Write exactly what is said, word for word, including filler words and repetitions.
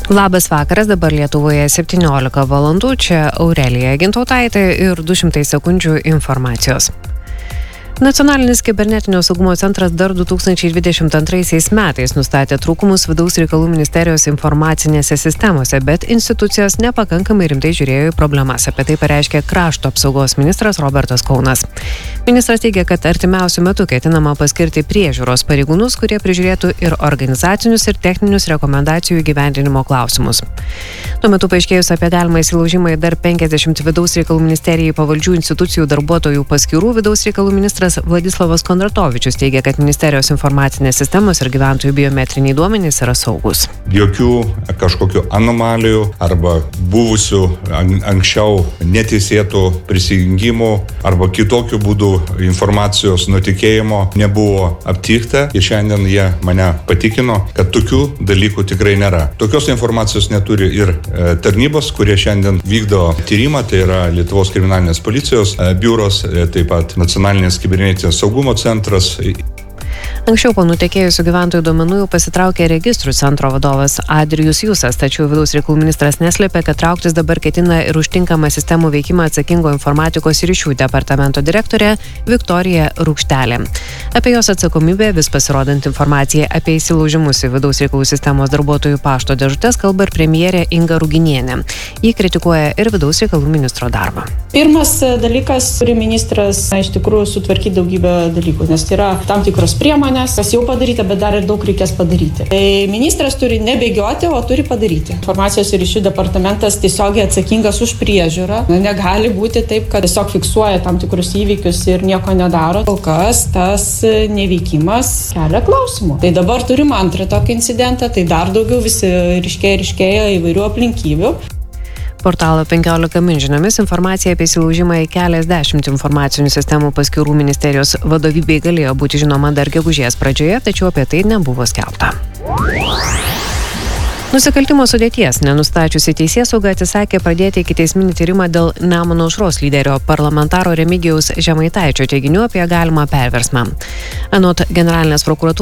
Labas vakaras, dabar Lietuvoje septyniolika valandų, čia Aurelija Gintautaitė ir du šimtai sekundžių informacijos. Nacionalinis kibernetinio saugumo centras dar du tūkstančiai dvidešimt antraisiais metais nustatė trūkumus vidaus reikalų ministerijos informacinėse sistemose, bet institucijos nepakankamai rimtai žiūrėjo į problemas. Apie tai pareiškė krašto apsaugos ministras Robertas Kaunas. Ministras teigia, kad artimiausiu metu ketinama paskirti priežiūros pareigūnus, kurie prižiūrėtų ir organizacinius ir techninius rekomendacijų įgyvendinimo klausimus. Tuo metu paaiškėjus apie galimą įsilaužimą į dar penkiasdešimt vidaus reikalų ministerijai pavaldžių institucijų darbuotojų paskyrų, vidaus reikalų ministras Vladislavas Kondratovičius teigia, kad ministerijos informacinės sistemos ir gyventojų biometriniai duomenys yra saugus. Jokių kažkokių anomalijų arba buvusių an, anksčiau neteisėtų prisijungimų arba kitokių būdų informacijos nutekėjimo nebuvo aptikta ir šiandien jie mane patikino, kad tokių dalykų tikrai nėra. Tokios informacijos neturi ir e, tarnybos, kurie šiandien vykdo tyrimą, tai yra Lietuvos kriminalinės policijos e, biuros, e, taip pat nacionalinės kibernetinio saugumo centras. Anksčiau po nutekėjusių gyventojų duomenų jau pasitraukė registrų centro vadovas Adrijus Jusas, tačiau vidaus reikalų ministras neslėpė, kad trauktis dabar ketina ir užtinkamą sistemų veikimą atsakingo informatikos ryšių departamento direktorė Viktorija Rūkštelė. Apie jos atsakomybę vis pasirodant informaciją apie įsilaužimus į vidaus reikalų sistemos darbuotojų pašto dėžutes kalba ir premjerė Inga Ruginienė. Ji kritikuoja ir vidaus reikalų ministro darbą. Pirmas dalykas, turi ministras na, iš tikrųjų sutvarkyti daugybę dalykų, nes tai yra tam tikros priemonės, kas jau padaryta, bet dar ir daug reikės padaryti. Tai ministras turi nebėgioti, o turi padaryti. Informacijos ir ryšių departamentas tiesiogiai atsakingas už priežiūrą. Negali būti taip, kad tiesiog fiksuoja tam tikrus įvykius ir nieko nedaro. Kol kas tas neveikimas kelia klausimų. Tai dabar turim antrą tokį incidentą, tai dar daugiau visi ryškėja ryškėja įvairių aplinkybių. Portalo penkiolika min žiniomis informacija apie įsilaužimą į keliasdešimt informacinių sistemų paskirų ministerijos vadovybei galėjo būti žinoma dar gegužės pradžioje, tačiau apie tai nebuvo skelbta. Nusikaltimo sudėties nenustačiusi teisėsauga atsisakė pradėti ikiteisminį tyrimą dėl Nemuno aušros lyderio parlamentaro Remigijaus Žemaitaičio teiginių apie galimą perversmą. Anot generalinės prokuratūros